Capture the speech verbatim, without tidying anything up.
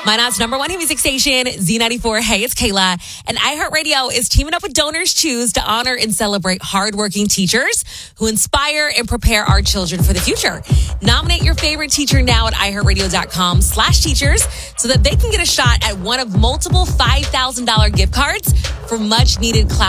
Minot's number one hit music station, Z ninety-four. Hey, it's Kayla. And iHeartRadio is teaming up with Donors Choose to honor and celebrate hardworking teachers who inspire and prepare our children for the future. Nominate your favorite teacher now at iHeartRadio.com slash teachers so that they can get a shot at one of multiple five thousand dollars gift cards for much needed class.